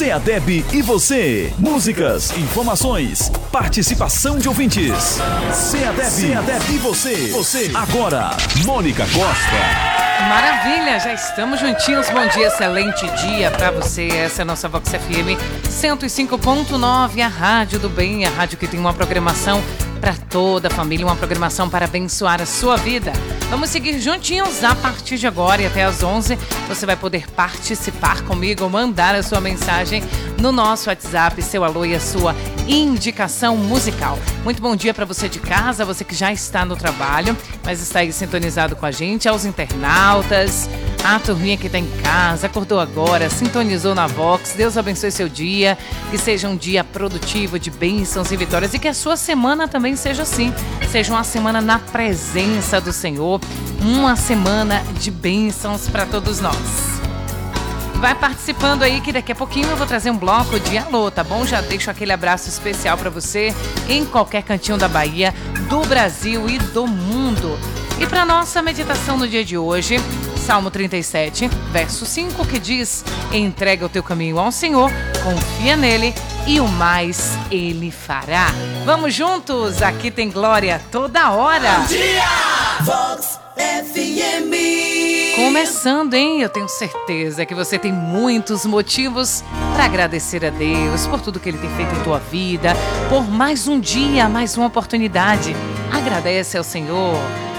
CEADEB e você. Músicas, informações, participação de ouvintes. CEADEB e você. Agora, Mônica Costa. Maravilha, já estamos juntinhos. Bom dia, excelente dia pra você. Essa é a nossa Vox FM 105.9, a rádio do bem, a rádio que tem uma programação para toda a família, uma programação para abençoar a sua vida. Vamos seguir juntinhos a partir de agora e até às 11. Você vai poder participar comigo, mandar a sua mensagem no nosso WhatsApp, seu alô e a sua indicação musical. Muito bom dia para você de casa, você que já está no trabalho, mas está aí sintonizado com a gente, aos internautas, a turminha que está em casa, acordou agora, sintonizou na Vox. Deus abençoe seu dia, que seja um dia produtivo de bênçãos e vitórias e que a sua semana também seja assim, seja uma semana na presença do Senhor, uma semana de bênçãos para todos nós. Vai participando aí que daqui a pouquinho eu vou trazer um bloco de alô, tá bom? Já deixo aquele abraço especial para você em qualquer cantinho da Bahia, do Brasil e do mundo. E para nossa meditação no dia de hoje, Salmo 37, verso 5, que diz: entrega o teu caminho ao Senhor, confia nele e o mais ele fará. Vamos juntos, aqui tem glória toda hora. Bom dia, Vox FM. Começando, hein? Eu tenho certeza que você tem muitos motivos para agradecer a Deus por tudo que Ele tem feito em tua vida, por mais um dia, mais uma oportunidade. Agradece ao Senhor.